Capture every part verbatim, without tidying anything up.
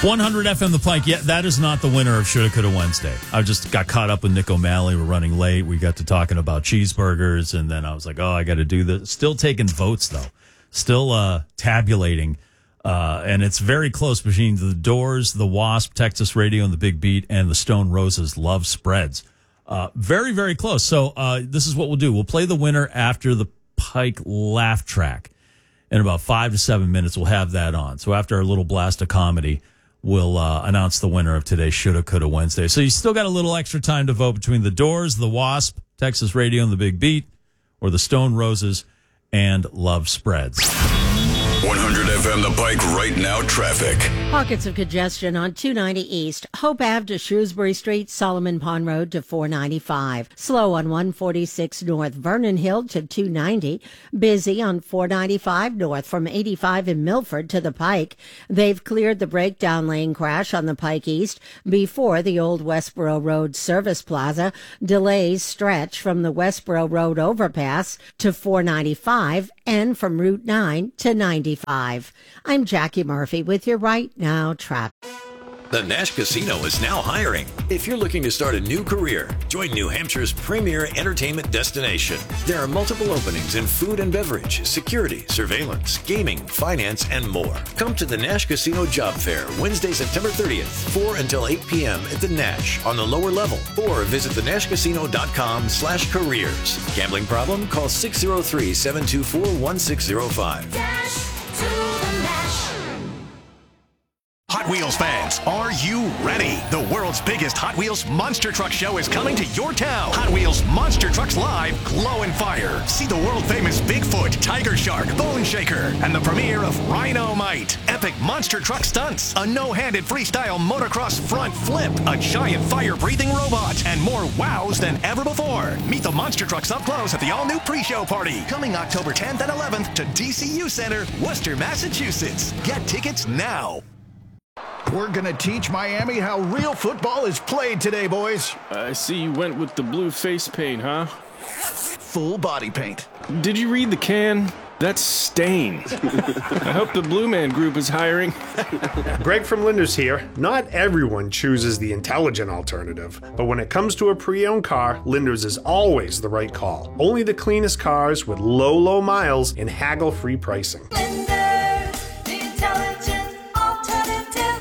one hundred F M The Pike. Yeah, that is not the winner of Shoulda, Coulda Wednesday. I just got caught up with Nick O'Malley. We're running late. We got to talking about cheeseburgers, and then I was like, oh, I got to do this. Still taking votes, though. Still uh, tabulating. Uh, and it's very close between the Doors, the Wasp, Texas Radio, and the Big Beat, and the Stone Roses Love Spreads. Uh, very, very close. So uh, this is what we'll do. We'll play the winner after the Pike laugh track. In about five to seven minutes, we'll have that on. So after our little blast of comedy, we'll uh, announce the winner of today's Shoulda, Coulda Wednesday. So you still got a little extra time to vote between the Doors, the Wasp, Texas Radio, and the Big Beat, or the Stone Roses and Love Spreads. one hundred F M The Pike right now traffic. Pockets of congestion on two ninety East, Hope Ave to Shrewsbury Street, Solomon Pond Road to four ninety-five. Slow on one forty-six North Vernon Hill to two ninety. Busy on four ninety-five North from eighty-five in Milford to the Pike. They've cleared the breakdown lane crash on the Pike East before the old Westboro Road Service Plaza. Delays stretch from the Westboro Road overpass to four ninety-five and from Route nine to ninety-five. I'm Jackie Murphy with your Right Now traffic. The Nash Casino is now hiring. If you're looking to start a new career, join New Hampshire's premier entertainment destination. There are multiple openings in food and beverage, security, surveillance, gaming, finance, and more. Come to the Nash Casino Job Fair Wednesday, September thirtieth, four until eight p.m. at the Nash on the lower level, or visit the nash casino dot com slash careers. Gambling problem? Call six oh three, seven two four, one six oh five. Dash to the Nash. Hot Wheels fans, are you ready? The world's biggest Hot Wheels Monster Truck Show is coming to your town. Hot Wheels Monster Trucks Live Glow and Fire. See the world-famous Bigfoot, Tiger Shark, Bone Shaker, and the premiere of Rhino-Mite. Epic monster truck stunts, a no-handed freestyle motocross front flip, a giant fire-breathing robot, and more wows than ever before. Meet the monster trucks up close at the all-new pre-show party, coming October tenth and eleventh to D C U Center, Worcester, Massachusetts. Get tickets now. We're going to teach Miami how real football is played today, boys. I see you went with the blue face paint, huh? Full body paint. Did you read the can? That's Stain. I hope the Blue Man Group is hiring. Greg from Linders here. Not everyone chooses the intelligent alternative, but when it comes to a pre-owned car, Linders is always the right call. Only the cleanest cars with low, low miles and haggle-free pricing. Linders, the intelligent alternative.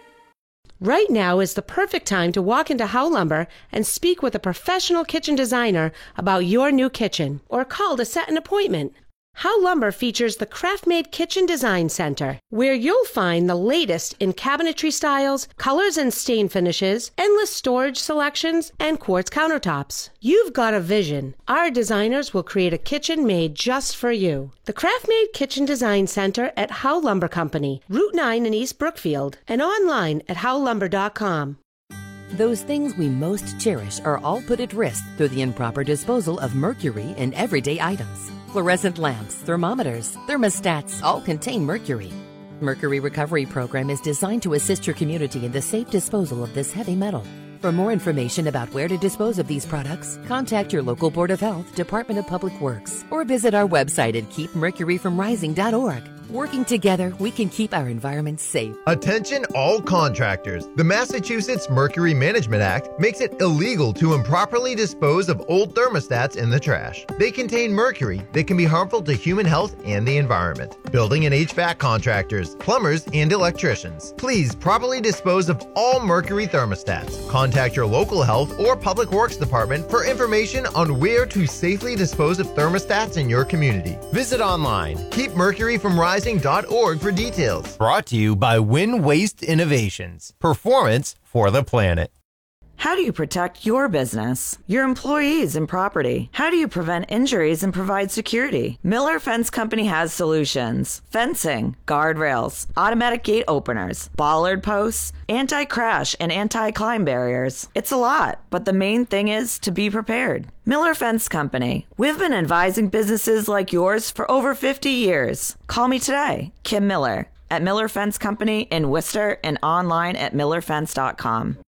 Right now is the perfect time to walk into Howe Lumber and speak with a professional kitchen designer about your new kitchen, or call to set an appointment. Howe Lumber features the Craft-Made Kitchen Design Center, where you'll find the latest in cabinetry styles, colors and stain finishes, endless storage selections, and quartz countertops. You've got a vision. Our designers will create a kitchen made just for you. The Craft-Made Kitchen Design Center at Howe Lumber Company, Route nine in East Brookfield, and online at howe lumber dot com. Those things we most cherish are all put at risk through the improper disposal of mercury in everyday items. Fluorescent lamps, thermometers, thermostats all contain mercury. Mercury Recovery Program is designed to assist your community in the safe disposal of this heavy metal. For more information about where to dispose of these products, contact your local Board of Health, Department of Public Works, or visit our website at keep mercury from rising dot org. Working together, we can keep our environment safe. Attention all contractors. The Massachusetts Mercury Management Act makes it illegal to improperly dispose of old thermostats in the trash. They contain mercury that can be harmful to human health and the environment. Building and H V A C contractors, plumbers, and electricians, please properly dispose of all mercury thermostats. Contact your local health or public works department for information on where to safely dispose of thermostats in your community. Visit online, keep mercury from rising dot org for details. Brought to you by Win Waste Innovations. Performance for the planet. How do you protect your business, your employees, and property? How do you prevent injuries and provide security? Miller Fence Company has solutions. Fencing, guardrails, automatic gate openers, bollard posts, anti-crash and anti-climb barriers. It's a lot, but the main thing is to be prepared. Miller Fence Company. We've been advising businesses like yours for over fifty years. Call me today, Kim Miller, at Miller Fence Company in Worcester and online at miller fence dot com.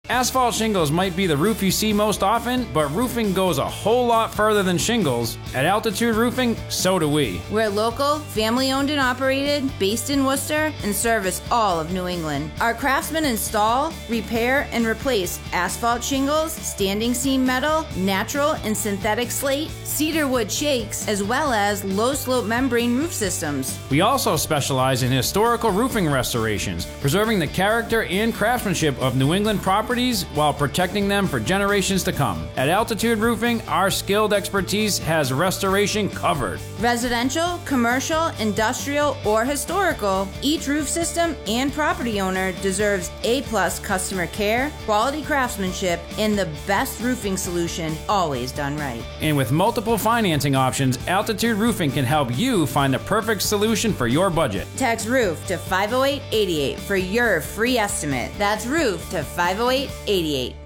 Asphalt shingles might be the roof you see most often, but roofing goes a whole lot further than shingles. At Altitude Roofing, so do we. We're local, family-owned and operated, based in Worcester, and service all of New England. Our craftsmen install, repair, and replace asphalt shingles, standing seam metal, natural and synthetic slate, cedar wood shakes, as well as low-slope membrane roof systems. We also specialize in historical roofing restorations, preserving the character and craftsmanship of New England properties while protecting them for generations to come. At Altitude Roofing, our skilled expertise has restoration covered. Residential, commercial, industrial, or historical, each roof system and property owner deserves A-plus customer care, quality craftsmanship, and the best roofing solution, always done right. And with multiple financing options, Altitude Roofing can help you find the perfect solution for your budget. Text ROOF to five oh eight eight eight for your free estimate. That's ROOF to five oh eight eight eight.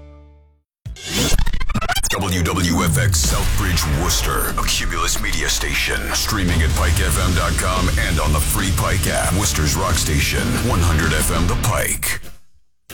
W W F X Southbridge, Worcester, a Cumulus media station. Streaming at pike f m dot com and on the free Pike app. Worcester's rock station, one hundred F M The Pike.